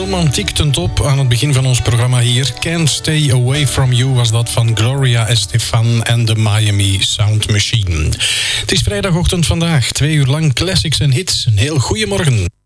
romantiek ten top aan het begin van ons programma hier. Can't Stay Away From You was dat van Gloria Estefan en de Miami Sound Machine. Het is vrijdagochtend vandaag, 2 uur lang classics en hits. Een heel goeiemorgen.